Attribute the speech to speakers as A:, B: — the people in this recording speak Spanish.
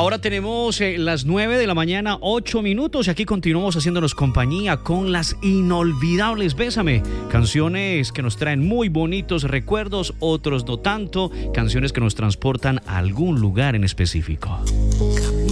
A: Ahora tenemos las 9 de la mañana, 8 minutos, y aquí continuamos haciéndonos compañía con las inolvidables Bésame. Canciones que nos traen muy bonitos recuerdos, otros no tanto, canciones que nos transportan a algún lugar en específico.